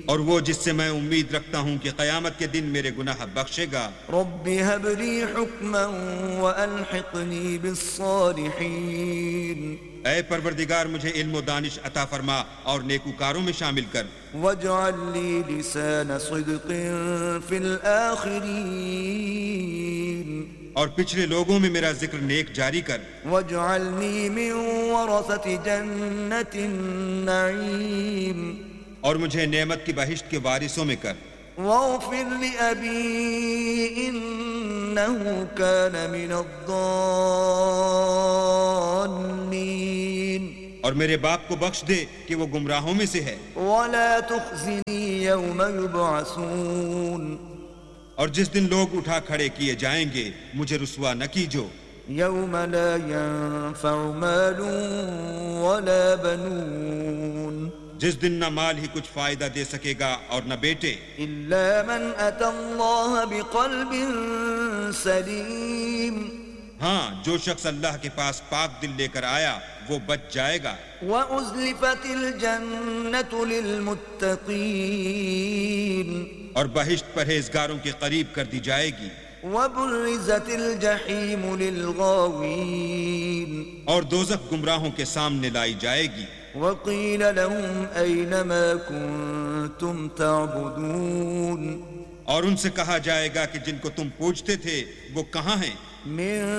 اور وہ جس سے میں امید رکھتا ہوں کہ قیامت کے دن میرے گناہ بخشے گا. رب هب لي حكما وألحقني بالصالحين اے پروردگار مجھے علم و دانش عطا فرما اور نیکوکاروں میں شامل کر. واجعل لي لسان صدق في الآخرين اور پچھلے لوگوں میں میرا ذکر نیک جاری کر. واجعلني من ورثة جنة النعيم اور مجھے نعمت کی بہشت کے وارثوں میں کر. واغفر لأبي إنه كان من الضالين اور میرے باپ کو بخش دے کہ وہ گمراہوں میں سے ہے. ولا تخزني يوم يبعثون اور جس دن لوگ اٹھا کھڑے کیے جائیں گے مجھے رسوا نہ کیجو. يوم لا ينفع مال ولا بنون جس دن نہ مال ہی کچھ فائدہ دے سکے گا اور نہ بیٹے، إلا من أتى الله بقلب سليم ہاں جو شخص اللہ کے پاس پاک دل لے کر آیا وہ بچ جائے گا. وأزلفت الجنة للمتقين اور بہشت پرہیزگاروں کے قریب کر دی جائے گی. وبرزت الجحيم للغاوين اور دوزخ گمراہوں کے سامنے لائی جائے گی. وقيل لهم أين ما كنتم تعبدون اور ان سے کہا جائے گا کہ جن کو تم پوجتے تھے وہ کہاں ہیں؟ من